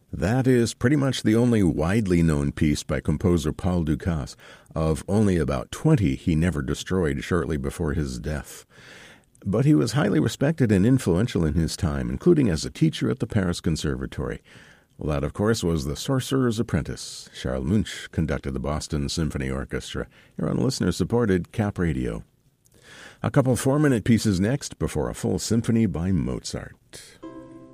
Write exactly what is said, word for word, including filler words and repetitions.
That is pretty much the only widely known piece by composer Paul Dukas. Of only about twenty he never destroyed shortly before his death. But he was highly respected and influential in his time, including as a teacher at the Paris Conservatory. Well, that, of course, was The Sorcerer's Apprentice. Charles Munch conducted the Boston Symphony Orchestra. You're on listener-supported Cap Radio. A couple four-minute pieces next before a full symphony by Mozart.